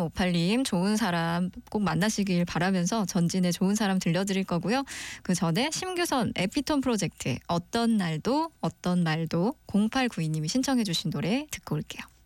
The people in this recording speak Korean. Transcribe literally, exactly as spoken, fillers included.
사오팔 님 좋은 사람 꼭 만나시길 바라면서 전진의 좋은 사람 들려드릴 거고요. 그 전에 심규선 에피톤 프로젝트 어떤 날도 어떤 말도 공팔구이 님이 신청해 주신 노래 듣고 올게요.